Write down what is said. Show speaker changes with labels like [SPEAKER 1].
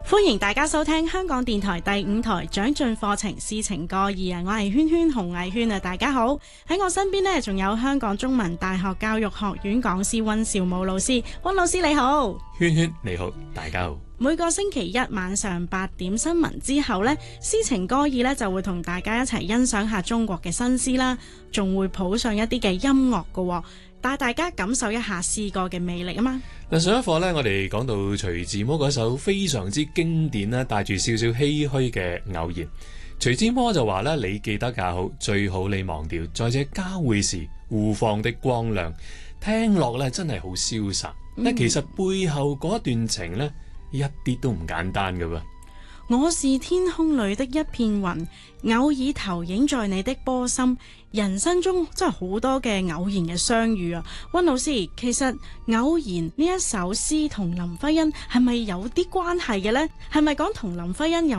[SPEAKER 1] 歡迎大家收聽香港電台第5台長進課程詩情歌意啊！我係圈圈洪藝圈啊！大家好，喺我身邊呢，仲有香港中文大學教育學院講師溫兆武老師。溫老師你好。
[SPEAKER 2] 圈圈你好，大家好。
[SPEAKER 1] 每個星期一晚上8點新聞之後呢，詩情歌意呢就會同大家一齊欣賞下中國嘅新詩啦，仲會譜上一啲嘅音樂㗎，帶大家感受一下詩歌嘅魅力啊嘛。
[SPEAKER 2] 嗱，上一課呢，我哋講到徐志摩嗰首非常之經典啦，帶住少少唏噓嘅偶然。徐志摩就話咧：你記得也好，最好你忘掉，在這交匯時互放的光亮。聽落咧真係好瀟灑，但其實背後嗰段情呢，一啲都唔簡單噶噃。
[SPEAKER 1] 我是天空裏的一片雲，偶爾投影在你的波心。人生中真係好多嘅偶然嘅相遇啊！溫老師，其實偶然呢一首詩同林徽因係咪有啲關係嘅呢？係咪講同林徽因有